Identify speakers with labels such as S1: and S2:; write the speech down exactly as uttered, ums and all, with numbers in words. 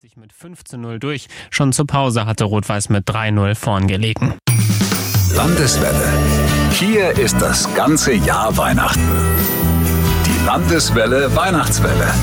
S1: sich mit fünf zu null durch. Schon zur Pause hatte Rot-Weiß mit drei null vorn gelegen.
S2: Landeswelle. Hier ist das ganze Jahr Weihnachten. Die Landeswelle Weihnachtswelle.